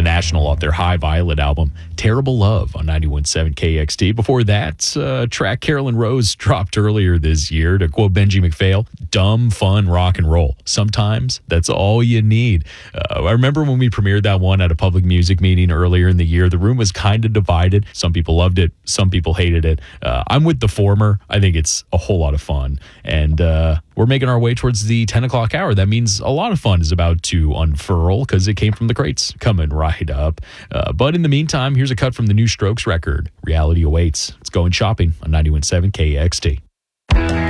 The National off their High Violet album, Terrible Love on 91.7 KXT. Before that, track Carolyn Rose dropped earlier this year. To quote Benji McPhail, dumb, fun rock and roll. Sometimes that's all you need. I remember when we premiered that one at a public music meeting earlier in the year, the room was kind of divided. Some people loved it. Some people hated it. I'm with the former. I think it's a whole lot of fun. And we're making our way towards the 10 o'clock hour. That means a lot of fun is about to unfurl because it came from the crates coming right up. But in the meantime, here's a cut from the new Strokes record, Reality Awaits. It's going shopping on 91.7 KXT.